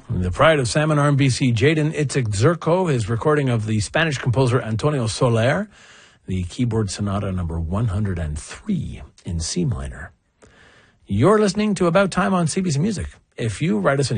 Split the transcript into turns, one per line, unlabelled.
The pride of Salmon Arm, BC, Jaden Itzig-Zerko, his recording of the Spanish composer Antonio Soler, the keyboard sonata number 103 in C minor. You're listening to About Time on CBC Music. If you write us an